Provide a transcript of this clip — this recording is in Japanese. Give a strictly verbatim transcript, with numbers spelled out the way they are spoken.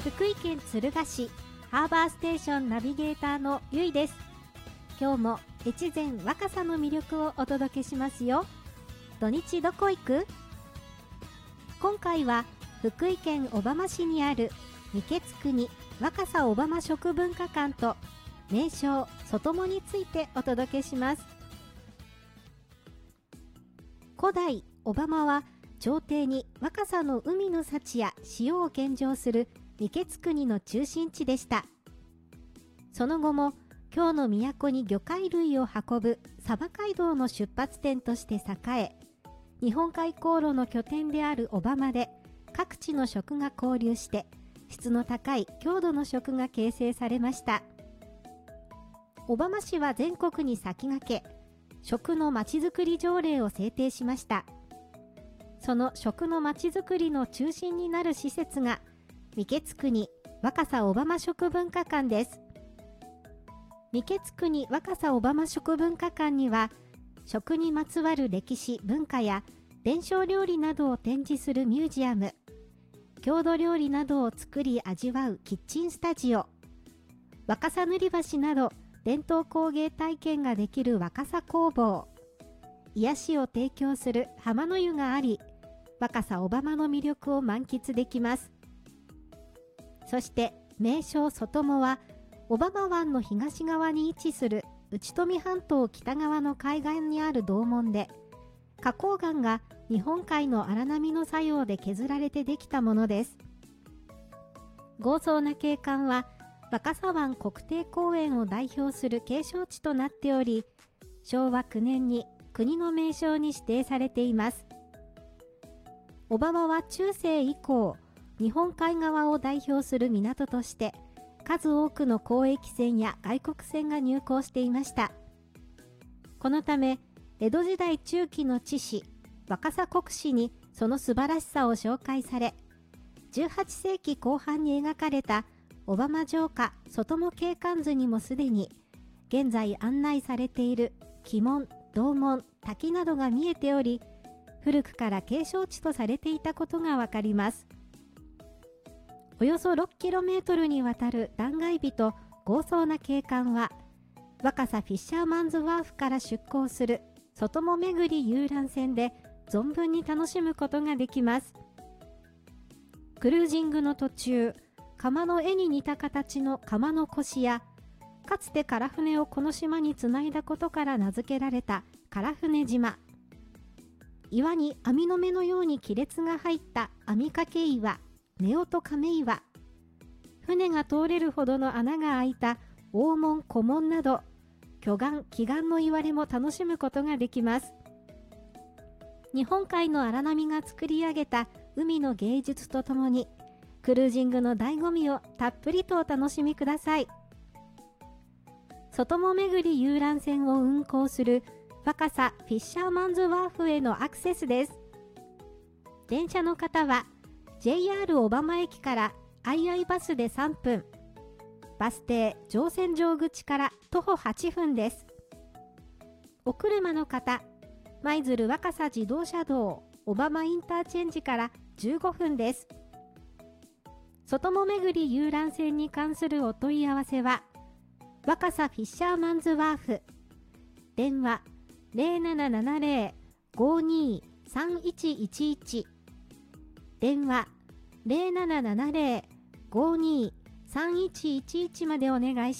福井県敦賀市ハーバーステーションナビゲーターのゆいです。今日も越前若狭の魅力をお届けしますよ。土日どこ行く？今回は福井県小浜市にある御家国若狭小浜食文化館と名称外母についてお届けします。古代小浜は朝廷に若狭の海の幸や塩を献上する御家国の中心地でした。その後も京の都に魚介類を運ぶ鯖街道の出発点として栄え、日本海航路の拠点である小浜で各地の食が交流して質の高い郷土の食が形成されました。小浜市は全国に先駆け食のまちづくり条例を制定しました。その食のまちづくりの中心になる施設が御家国若狭小浜食文化館です。御家国若狭小浜食文化館には食にまつわる歴史文化や伝承料理などを展示するミュージアム、郷土料理などを作り味わうキッチンスタジオ、若狭塗り箸など伝統工芸体験ができる若狭工房、癒しを提供する浜の湯があり、若狭小浜の魅力を満喫できます。そして名称外母は小浜湾の東側に位置する内富半島北側の海岸にある洞門で、花崗岩が日本海の荒波の作用で削られてできたものです。豪壮な景観は若狭湾国定公園を代表する景勝地となっており、しょうわくねんに国の名勝に指定されています。小浜は中世以降、日本海側を代表する港として数多くの交易船や外国船が入港していました。このため江戸時代中期の知史若狭国史にその素晴らしさを紹介され、じゅうはっせいきこう半に描かれた小浜城下外母景観図にもすでに現在案内されている鬼門、洞門、滝などが見えており、古くから景勝地とされていたことがわかります。およそ ろっキロメートル にわたる断崖美と豪壮な景観は、若狭フィッシャーマンズワーフから出港する外母巡り遊覧船で存分に楽しむことができます。クルージングの途中、釜の絵に似た形の釜の腰や、かつて唐船をこの島につないだことから名付けられた唐船島、岩に網の目のように亀裂が入った網掛け岩、夫婦亀岩、船が通れるほどの穴が開いた大門小門など、巨岩奇岩の岩れも楽しむことができます。日本海の荒波が作り上げた海の芸術とともに、クルージングの醍醐味をたっぷりとお楽しみください。外母巡り遊覧船を運航する若狭フィッシャーマンズワーフへのアクセスです。電車の方は ジェイアール 小浜駅からアイアイバスでさんぷん、バス停乗船場口から徒歩はっぷんです。お車の方、舞鶴若狭自動車道小浜インターチェンジからじゅうごふんです。外母巡り遊覧船に関するお問い合わせは若狭フィッシャーマンズワーフ、電話 ゼロななななゼロ ごーにー さんいちいちいち、電話 ゼロななななゼロ ごーにー さんいちいちいち までお願いします。